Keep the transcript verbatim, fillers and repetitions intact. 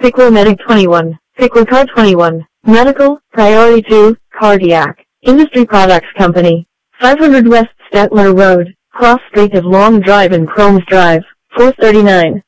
Piqua Medic twenty-one, Piqua Car twenty-one, Medical, Priority two, Cardiac, Industry Products Company, five hundred West Stettler Road, Cross Street of Long Drive and Crohn's Drive, four thirty-nine.